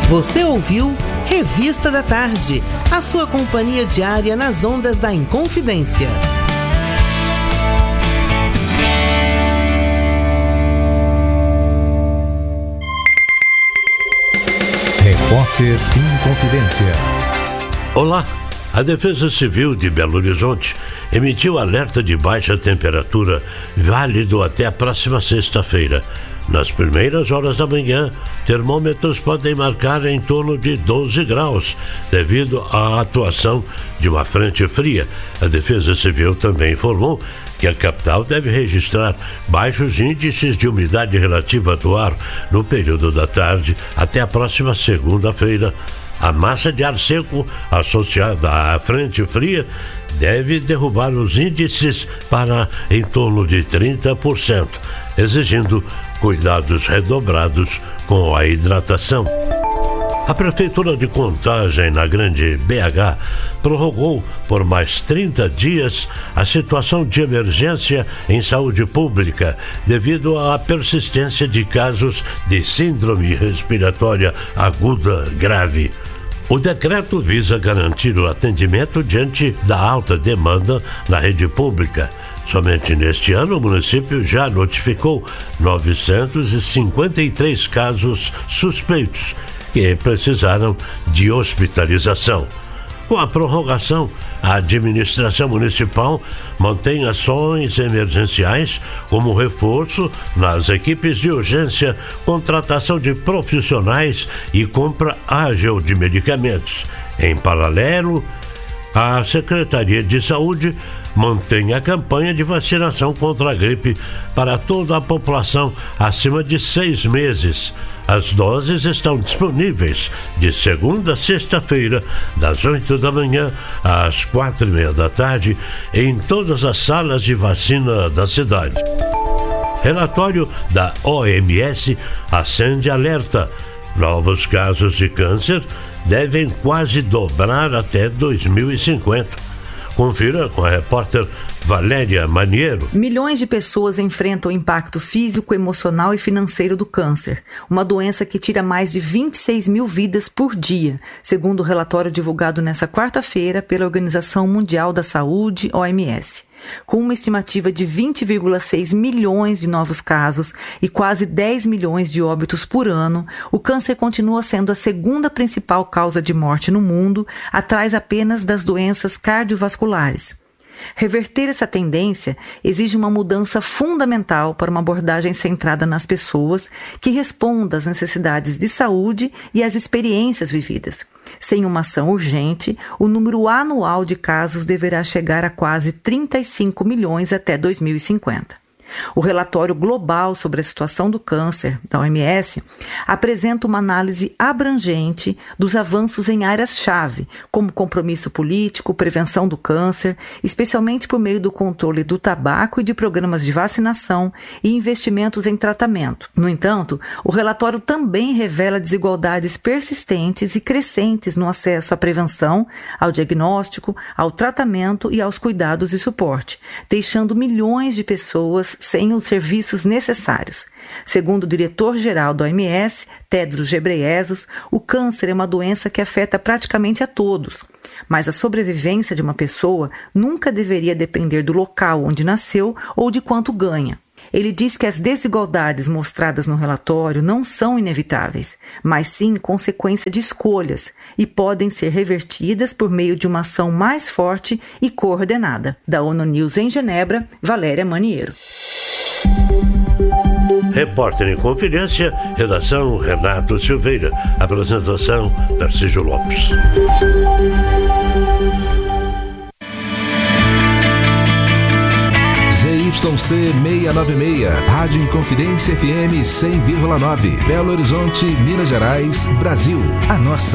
Você ouviu Revista da Tarde, a sua companhia diária nas ondas da Inconfidência. Repórter Inconfidência. Olá, a Defesa Civil de Belo Horizonte emitiu alerta de baixa temperatura válido até a próxima sexta-feira. Nas primeiras horas da manhã, termômetros podem marcar em torno de 12 graus, devido à atuação de uma frente fria. A Defesa Civil também informou que a capital deve registrar baixos índices de umidade relativa do ar no período da tarde até a próxima segunda-feira. A massa de ar seco associada à frente fria deve derrubar os índices para em torno de 30%, exigindo cuidados redobrados com a hidratação. A Prefeitura de Contagem, na Grande BH, prorrogou por mais 30 dias a situação de emergência em saúde pública devido à persistência de casos de síndrome respiratória aguda grave. O decreto visa garantir o atendimento diante da alta demanda na rede pública. Somente neste ano, o município já notificou 953 casos suspeitos que precisaram de hospitalização. Com a prorrogação, a administração municipal mantém ações emergenciais como reforço nas equipes de urgência, contratação de profissionais e compra ágil de medicamentos. Em paralelo, a Secretaria de Saúde mantém a campanha de vacinação contra a gripe para toda a população acima de 6 meses. As doses estão disponíveis de segunda a sexta-feira, das 8 da manhã às 4:30 da tarde, em todas as salas de vacina da cidade. Relatório da OMS acende alerta. Novos casos de câncer devem quase dobrar até 2050. Confira com a repórter Valéria Maniero. Milhões de pessoas enfrentam o impacto físico, emocional e financeiro do câncer, uma doença que tira mais de 26 mil vidas por dia, segundo o relatório divulgado nesta quarta-feira pela Organização Mundial da Saúde, OMS. Com uma estimativa de 20,6 milhões de novos casos e quase 10 milhões de óbitos por ano, o câncer continua sendo a segunda principal causa de morte no mundo, atrás apenas das doenças cardiovasculares. Reverter essa tendência exige uma mudança fundamental para uma abordagem centrada nas pessoas que responda às necessidades de saúde e às experiências vividas. Sem uma ação urgente, o número anual de casos deverá chegar a quase 35 milhões até 2050. O relatório global sobre a situação do câncer, da OMS, apresenta uma análise abrangente dos avanços em áreas-chave, como compromisso político, prevenção do câncer, especialmente por meio do controle do tabaco e de programas de vacinação e investimentos em tratamento. No entanto, o relatório também revela desigualdades persistentes e crescentes no acesso à prevenção, ao diagnóstico, ao tratamento e aos cuidados e suporte, deixando milhões de pessoas sem os serviços necessários. Segundo o diretor-geral da OMS, Tedros Ghebreyesus, o câncer é uma doença que afeta praticamente a todos, mas a sobrevivência de uma pessoa nunca deveria depender do local onde nasceu ou de quanto ganha. Ele diz que as desigualdades mostradas no relatório não são inevitáveis, mas sim consequência de escolhas e podem ser revertidas por meio de uma ação mais forte e coordenada. Da ONU News em Genebra, Valéria Maniero. Repórter em Confidência, redação Renato Silveira, apresentação Tarcísio Lopes. ZYC 696, Rádio Inconfidência FM 100,9, Belo Horizonte, Minas Gerais, Brasil. A nossa